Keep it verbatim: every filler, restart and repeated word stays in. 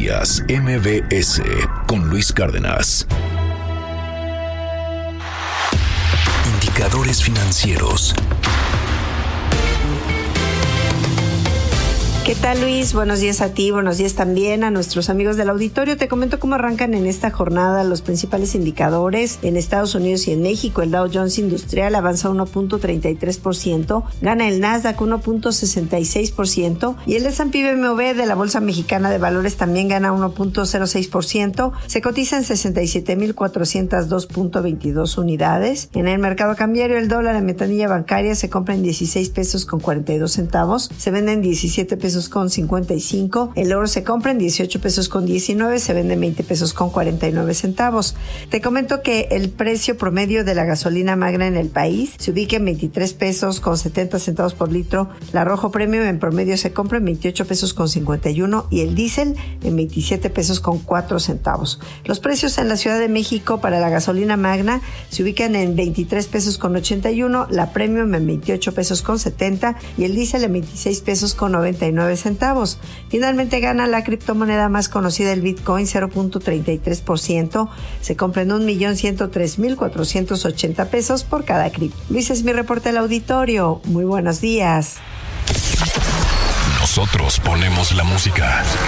Noticias M B S con Luis Cárdenas. Indicadores financieros. ¿Qué tal, Luis? Buenos días a ti, buenos días también a nuestros amigos del auditorio. Te comento cómo arrancan en esta jornada los principales indicadores en Estados Unidos y en México. El Dow Jones Industrial avanza uno punto treinta y tres por ciento, gana el Nasdaq uno punto sesenta y seis por ciento y el S and P B M W de la Bolsa Mexicana de Valores también gana uno punto cero seis por ciento. Se cotiza en sesenta y siete mil cuatrocientos dos punto veintidós unidades. En el mercado cambiario, el dólar en ventanilla bancaria se compra en dieciséis pesos con cuarenta y dos centavos, se vende en diecisiete pesos con cincuenta y cinco, el oro se compra en dieciocho pesos con diecinueve, se vende en veinte pesos con cuarenta y nueve centavos. Te comento que el precio promedio de la gasolina magna en el país se ubica en veintitrés pesos con setenta centavos por litro, la Rojo Premium en promedio se compra en veintiocho pesos con cincuenta y uno y el diésel en veintisiete pesos con cuatro centavos. Los precios en la Ciudad de México para la gasolina magna se ubican en veintitrés pesos con ochenta y uno, la Premium en veintiocho pesos con setenta y el diésel en veintiséis pesos con noventa y nueve centavos. Finalmente gana la criptomoneda más conocida, el Bitcoin, cero punto treinta y tres por ciento. Se compra en un millón ciento tres mil cuatrocientos ochenta pesos por cada cripto. Luis, es mi reporte al auditorio. Muy buenos días. Nosotros ponemos la música.